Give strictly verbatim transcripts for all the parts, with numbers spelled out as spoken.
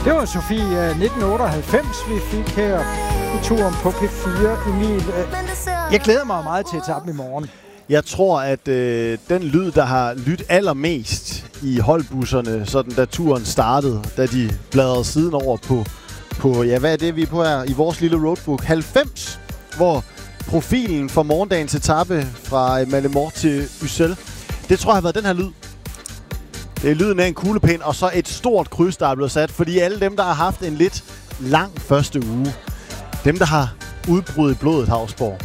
Det var Sofie nitten otteoghalvfems, vi fik her i turen på P fire. Emil, jeg glæder mig meget til etappen i morgen. Jeg tror, at øh, den lyd, der har lyttet allermest i holdbusserne, sådan da turen startede, da de bladrede siden over på, på, ja, hvad er det, vi er på her i vores lille roadbook? halvfems, hvor profilen for morgendagens etape fra Malemort til Ussel, det tror jeg har været den her lyd. Det er lyden af en kuglepind, og så et stort kryds, der er blevet sat, fordi alle dem, der har haft en lidt lang første uge, dem, der har udbrud i blodet, Hausborg,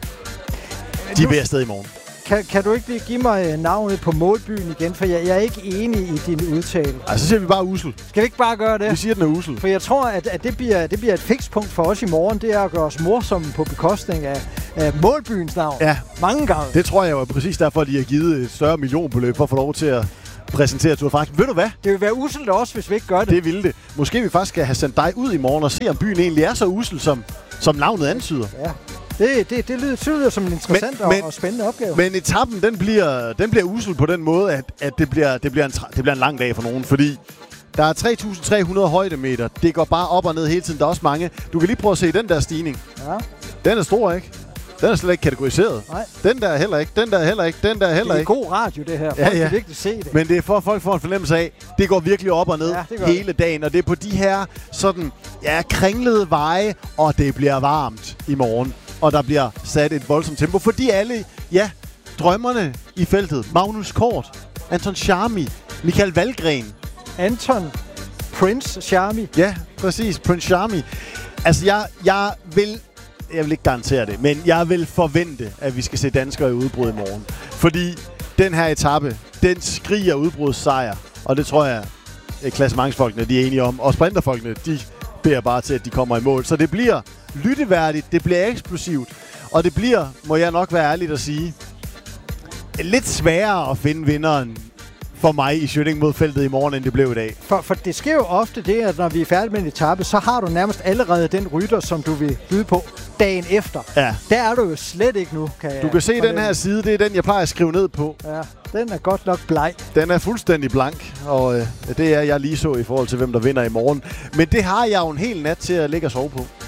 mm. de er ved afsted i morgen. Kan, kan du ikke lige give mig navnet på målbyen igen, for jeg, jeg er ikke enig i din udtale. Ej, så siger vi bare Ussel. Skal vi ikke bare gøre det? Vi siger, den er Ussel. For jeg tror, at, at det, bliver, det bliver et fikspunkt for os i morgen, det er at gøre os morsomme på bekostning af, af målbyens navn. Ja. Mange gange. Det tror jeg jo er præcis derfor, at de har givet et større millionbeløb for at få lov til at præsentere Tour de France. Ved du hvad? Det vil være usselt også, hvis vi ikke gør det. Det ville det. Måske vi faktisk skal have sendt dig ud i morgen og se, om byen egentlig er så ussel, som, som navnet antyder. Ja. Det, det, det lyder tydeligt som en interessant men, og, men, og spændende opgave. Men etappen, den bliver, den bliver ussel på den måde, at, at det, bliver, det, bliver en, det bliver en lang dag for nogen, fordi der er tre tusind tre hundrede højdemeter. Det går bare op og ned hele tiden. Der er også mange. Du kan lige prøve at se den der stigning. Ja. Den er stor, ikke? Den er slet ikke kategoriseret. Nej. Den der er heller ikke. Den der er heller ikke. Den der er heller ikke. Det er god radio, det her. Folk ja, ja. kan virkelig se det. Men det er for, at folk får en fornemmelse af, det går virkelig op og ned ja, hele det. dagen. Og det er på de her sådan, ja, kringlede veje, og det bliver varmt i morgen. Og der bliver sat et voldsomt tempo, fordi alle, ja, drømmerne i feltet. Magnus Kort, Anton Charmi, Michael Valgren. Anton Prince Charmi. Ja, præcis. Prince Charmi. Altså, jeg, jeg vil... Jeg vil ikke garantere det, men jeg vil forvente, at vi skal se danskere i udbrud i morgen. Fordi den her etape, den skriger udbrudssejr. Og det tror jeg, at klassementsfolkene de er enige om. Og sprinterfolkene, de beder bare til, at de kommer i mål. Så det bliver lytteværdigt, det bliver eksplosivt. Og det bliver, må jeg nok være ærlig at sige, lidt sværere at finde vinderen for mig i Schønning mod feltet i morgen, end det blev i dag. For, for det sker jo ofte det, at når vi er færdige med en etape, så har du nærmest allerede den rytter, som du vil byde på dagen efter. Ja. Der er du jo slet ikke nu, kan Du kan se den her side, det er den, jeg plejer at skrive ned på. Ja, den er godt nok bleg. Den er fuldstændig blank, og øh, det er jeg lige så i forhold til, hvem der vinder i morgen. Men det har jeg jo en hel nat til at ligge og sove på.